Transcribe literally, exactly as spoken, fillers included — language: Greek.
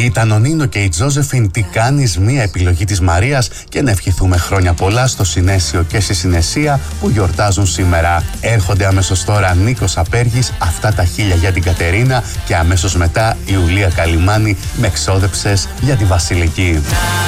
Ήταν ο Νίνο και η Τζόζεφιν Τι κάνεις, μία επιλογή της Μαρίας, και να ευχηθούμε χρόνια πολλά στο Συνέσιο και στη Συνεσία που γιορτάζουν σήμερα. Έρχονται αμέσως τώρα Νίκος Απέργης, Αυτά τα χίλια για την Κατερίνα, και αμέσως μετά η Ιουλία Καλιμάνη με Ξόδεψες για τη Βασιλική.